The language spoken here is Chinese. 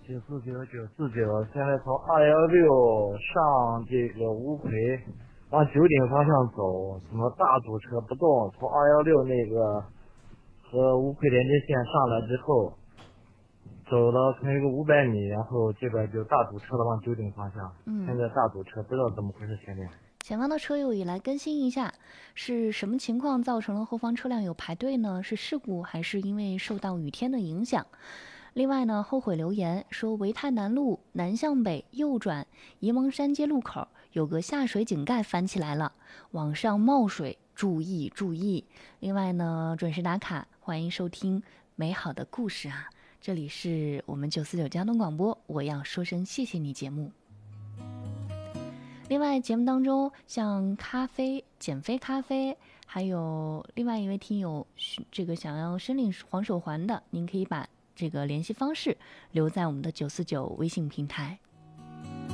949，现在从216上这个乌奎往九鼎方向走，什么大堵车不动，从216那个和乌奎连接线上来之后，走了可能有个500米，然后这边就大堵车了，往九鼎方向。现在大堵车，不知道怎么回事，前面。 前方的车友也来更新一下，是什么情况造成了后方车辆有排队呢？是事故还是因为受到雨天的影响？另外呢，后悔留言说维泰南路南向北右转沂蒙山街路口有个下水井盖翻起来了，往上冒水，注意注意。另外呢，准时打卡，欢迎收听美好的故事啊！这里是我们949交通广播，我要说声谢谢你节目。另外节目当中像咖啡减肥咖啡，还有另外一位听友这个想要申领黄手环的，您可以把这个联系方式留在我们的949微信平台。